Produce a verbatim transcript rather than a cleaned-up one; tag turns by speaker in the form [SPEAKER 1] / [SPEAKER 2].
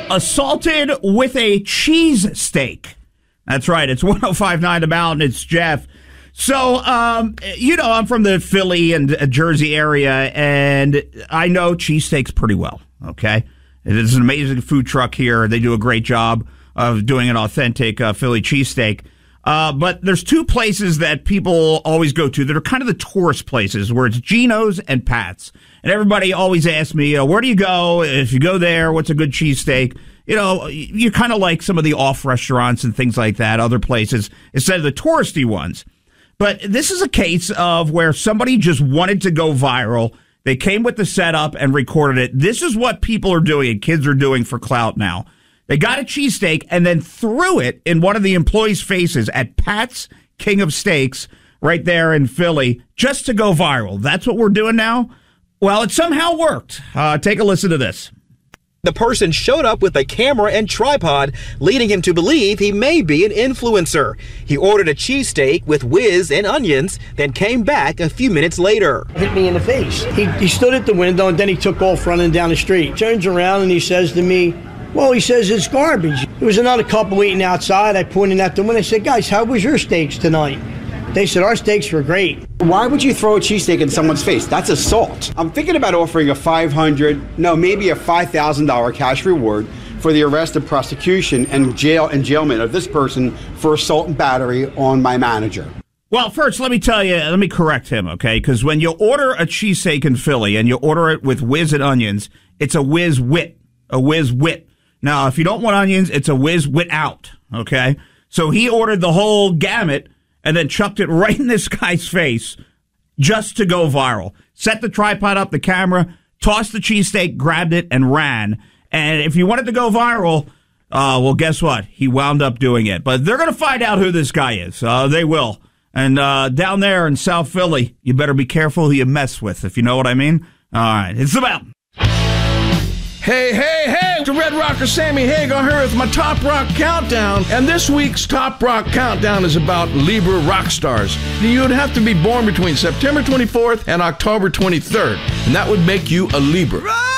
[SPEAKER 1] assaulted with a cheese steak. That's right. It's one oh five point nine The Mountain. It's Jeff. So, um, you know, I'm from the Philly and uh, Jersey area, and I know cheesesteaks pretty well, okay? It is an amazing food truck here. They do a great job of doing an authentic uh, Philly cheesesteak. Uh, but there's two places that people always go to that are kind of the tourist places, where it's Geno's and Pat's. And everybody always asks me, uh, where do you go? If you go there, what's a good cheesesteak? You know, you kind of like some of the off restaurants and things like that, other places, instead of the touristy ones. But this is a case of where somebody just wanted to go viral. They came with the setup and recorded it. This is what people are doing and kids are doing for clout now. They got a cheesesteak and then threw it in one of the employees' faces at Pat's King of Steaks right there in Philly just to go viral. That's what we're doing now? Well, it somehow worked. Uh, take a listen to this.
[SPEAKER 2] The person showed up with a camera and tripod, leading him to believe he may be an influencer. He ordered a cheesesteak with whiz and onions, then came back a few minutes later.
[SPEAKER 3] Hit me in the face. He, he stood at the window and then he took off running down the street. Turns around and he says to me, well, he says it's garbage. There was another couple eating outside. I pointed at them and I said, guys, how was your steaks tonight? They said, our steaks were great.
[SPEAKER 4] Why would you throw a cheesesteak in someone's face? That's assault. I'm thinking about offering a five hundred dollars, no, maybe a five thousand dollars cash reward for the arrest and prosecution and jail and jailment of this person for assault and battery on my manager.
[SPEAKER 1] Well, first, let me tell you, let me correct him, okay? Because when you order a cheesesteak in Philly and you order it with whiz and onions, it's a whiz wit, a whiz wit. Now, if you don't want onions, it's a whiz wit out, okay? So he ordered the whole gamut and then chucked it right in this guy's face just to go viral. Set the tripod up, the camera, tossed the cheesesteak, grabbed it, and ran. And if you wanted to go viral, uh, well, guess what? He wound up doing it. But they're going to find out who this guy is. Uh, they will. And uh, down there in South Philly, you better be careful who you mess with, if you know what I mean. All right, it's about...
[SPEAKER 5] Hey, hey, hey, it's the Red Rocker Sammy Hagar here with my Top Rock Countdown. And this week's Top Rock Countdown is about Libra rock stars. You'd have to be born between September twenty-fourth and October twenty-third, and that would make you a Libra.